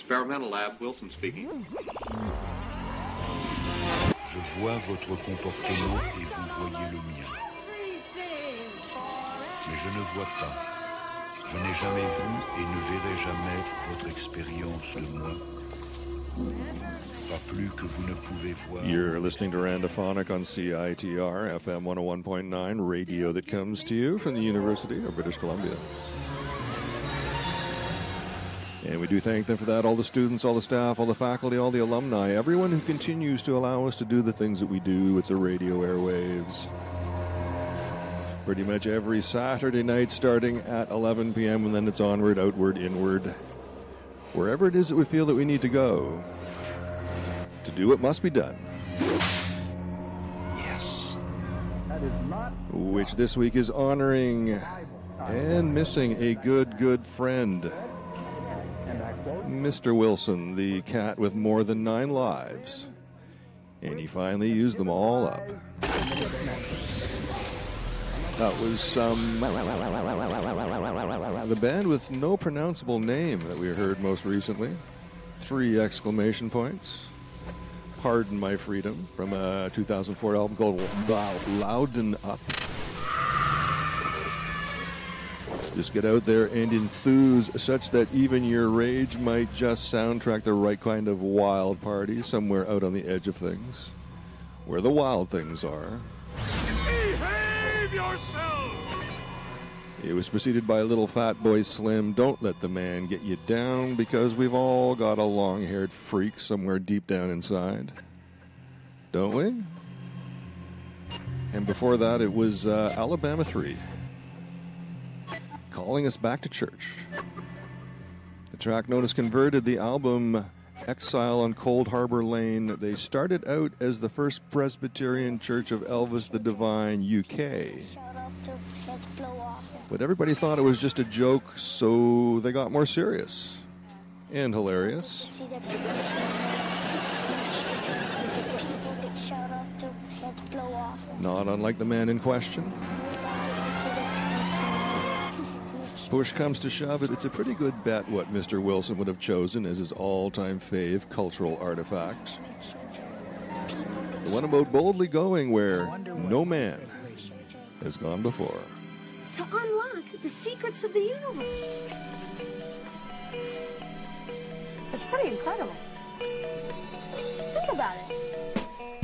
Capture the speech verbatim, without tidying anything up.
Experimental Lab, Wilson speaking. Je vois votre comportement et vous voyez le mien. Mais je ne vois pas. Je n'ai jamais vu et ne verrai jamais votre expérience de moi. Pas plus que vous ne pouvez voir. You're listening to Randophonic on C I T R, F M one oh one point nine, radio that comes to you from the University of British Columbia. And we do thank them for that, all the students, all the staff, all the faculty, all the alumni, everyone who continues to allow us to do the things that we do with the radio airwaves. Pretty much every Saturday night starting at eleven p.m. and then it's onward, outward, inward. Wherever it is that we feel that we need to go. To do what must be done. Yes. Which this week is honoring and missing a good, good friend. Mister Wilson, the cat with more than nine lives. And he finally used them all up. That was um, the band with no pronounceable name that we heard most recently. Three exclamation points. Pardon My Freedom from a two thousand four album called Louden Up. Just get out there and enthuse such that even your rage might just soundtrack the right kind of wild party somewhere out on the edge of things. Where the wild things are. Behave yourself! It was preceded by Little Fat Boy Slim, Don't Let the Man Get You Down, because we've all got a long-haired freak somewhere deep down inside. Don't we? And before that, it was uh, Alabama three. Calling Us Back to Church. The track known as Converted, the album Exile on Cold Harbor Lane. They started out as the First Presbyterian Church of Elvis the Divine, U K. But everybody thought it was just a joke, so they got more serious. And hilarious. Not unlike the man in question. Push comes to shove it, it's a pretty good bet what Mister Wilson would have chosen as his all-time fave cultural artifact. The one about boldly going where no man has gone before. To unlock the secrets of the universe. It's pretty incredible. Think about it.